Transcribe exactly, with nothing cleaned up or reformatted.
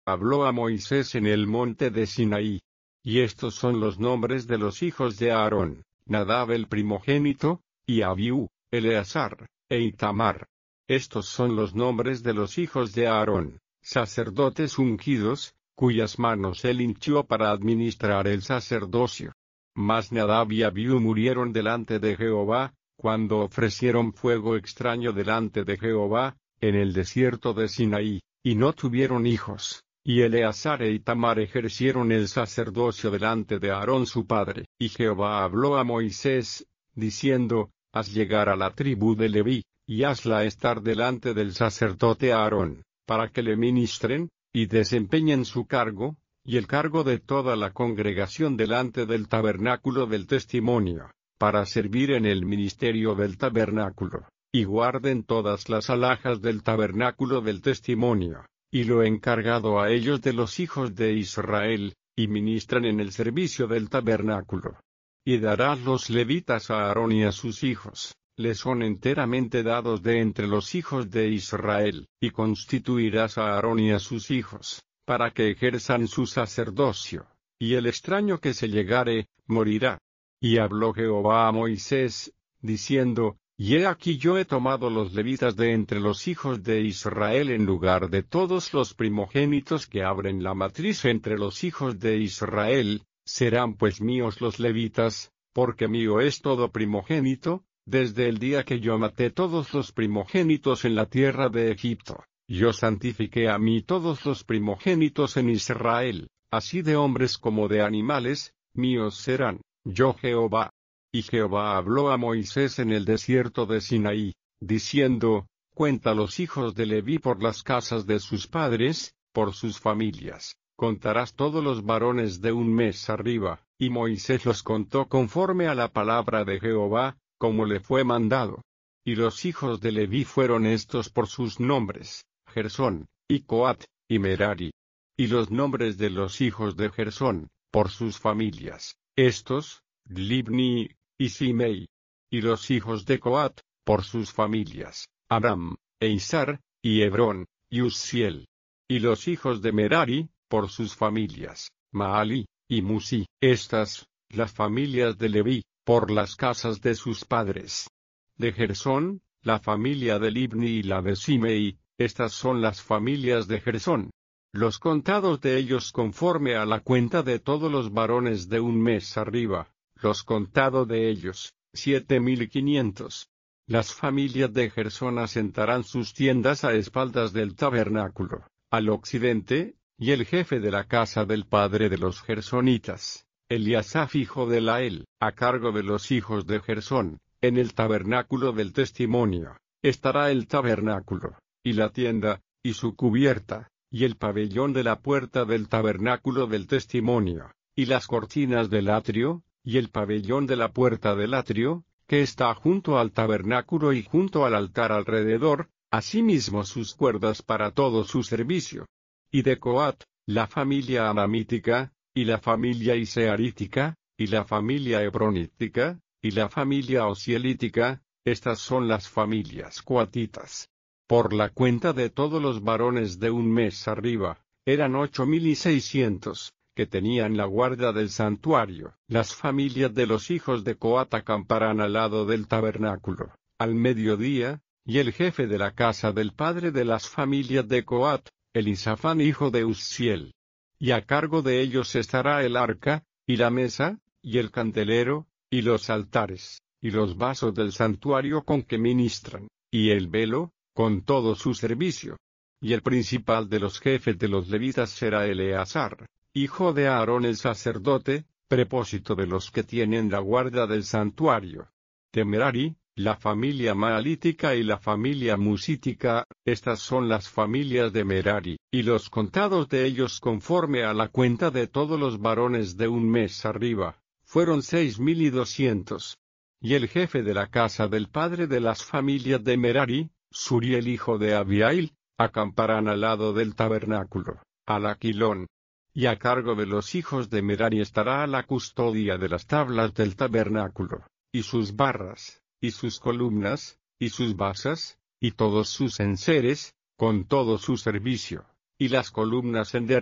habló a Moisés en el monte de Sinaí. Y estos son los nombres de los hijos de Aarón: Nadab el primogénito, y Abiú, Eleazar, e Itamar. Estos son los nombres de los hijos de Aarón, sacerdotes ungidos, cuyas manos él hinchió para administrar el sacerdocio. Mas Nadab y Abiú murieron delante de Jehová, cuando ofrecieron fuego extraño delante de Jehová, en el desierto de Sinaí, y no tuvieron hijos. Y Eleazar e Itamar ejercieron el sacerdocio delante de Aarón su padre. Y Jehová habló a Moisés, diciendo: Haz llegar a la tribu de Leví, y hazla estar delante del sacerdote Aarón, para que le ministren, y desempeñen su cargo, y el cargo de toda la congregación delante del tabernáculo del testimonio, para servir en el ministerio del tabernáculo, y guarden todas las alhajas del tabernáculo del testimonio, y lo encargado a ellos de los hijos de Israel, y ministran en el servicio del tabernáculo. Y darás los levitas a Aarón y a sus hijos, les son enteramente dados de entre los hijos de Israel, y constituirás a Aarón y a sus hijos, para que ejerzan su sacerdocio, y el extraño que se llegare, morirá. Y habló Jehová a Moisés, diciendo: Y he aquí yo he tomado los levitas de entre los hijos de Israel en lugar de todos los primogénitos que abren la matriz entre los hijos de Israel, serán pues míos los levitas, porque mío es todo primogénito, desde el día que yo maté todos los primogénitos en la tierra de Egipto. Yo santifiqué a mí todos los primogénitos en Israel, así de hombres como de animales, míos serán, yo Jehová. Y Jehová habló a Moisés en el desierto de Sinaí, diciendo: Cuenta los hijos de Leví por las casas de sus padres, por sus familias. Contarás todos los varones de un mes arriba. Y Moisés los contó conforme a la palabra de Jehová, como le fue mandado. Y los hijos de Leví fueron estos por sus nombres: Gersón, y Coat, y Merari. Y los nombres de los hijos de Gersón, por sus familias, estos: Libni, y Simei. Y los hijos de Coat, por sus familias: Aram, e Izar, y Hebrón, y Uzziel. Y los hijos de Merari, por sus familias: Maali, y Musi. Estas, las familias de Leví, por las casas de sus padres. De Gersón, la familia de Libni y la de Simei, estas son las familias de Gersón. Los contados de ellos conforme a la cuenta de todos los varones de un mes arriba, los contados de ellos, siete mil quinientos. Las familias de Gersón asentarán sus tiendas a espaldas del tabernáculo, al occidente, y el jefe de la casa del padre de los gersonitas, Eliasaf hijo de Lael, a cargo de los hijos de Gersón, en el tabernáculo del testimonio, estará el tabernáculo, y la tienda, y su cubierta, y el pabellón de la puerta del tabernáculo del testimonio, y las cortinas del atrio, y el pabellón de la puerta del atrio, que está junto al tabernáculo y junto al altar alrededor, asimismo sus cuerdas para todo su servicio. Y de Coat, la familia amamítica, y la familia isearítica, y la familia hebronítica, y la familia osielítica, estas son las familias coatitas. Por la cuenta de todos los varones de un mes arriba, eran ocho mil y seiscientos, que tenían la guarda del santuario. Las familias de los hijos de Coat acamparán al lado del tabernáculo, al mediodía, y el jefe de la casa del padre de las familias de Coat, Elisafán hijo de Uzziel. Y a cargo de ellos estará el arca, y la mesa, y el candelero, y los altares, y los vasos del santuario con que ministran, y el velo, con todo su servicio. Y el principal de los jefes de los levitas será Eleazar, hijo de Aarón el sacerdote, prepósito de los que tienen la guarda del santuario. De Merari, la familia maalítica y la familia musítica, estas son las familias de Merari, y los contados de ellos conforme a la cuenta de todos los varones de un mes arriba, fueron seis mil y doscientos. Y el jefe de la casa del padre de las familias de Merari, Suriel hijo de Abiail, acamparán al lado del tabernáculo, al aquilón. Y a cargo de los hijos de Merari estará la custodia de las tablas del tabernáculo, y sus barras, y sus columnas, y sus basas, y todos sus enseres, con todo su servicio, y las columnas en